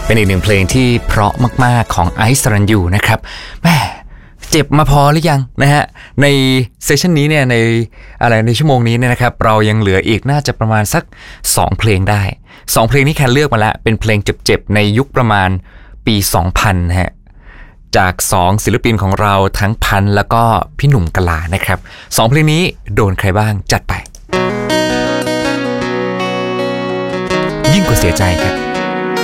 เป็นอีกหนึ่งเพลงที่เพราะมากๆของไอซ์สรัญยูนะครับแม่เจ็บมาพอหรือยังนะฮะในเซสชันนี้เนี่ยในชั่วโมงนี้เนี่ยนะครับเรายังเหลืออีกน่าจะประมาณสัก2เพลงได้2เพลงนี้แคนเลือกมาแล้วเป็นเพลงเจ็บๆในยุคประมาณปี 2000 นะฮะจาก2ศิลปินของเราทั้งพันธุ์แล้วก็พี่หนุ่มกะลานะครับ2เพลงนี้โดนใครบ้างจัดไปยิ่งกว่าเสียใจครับ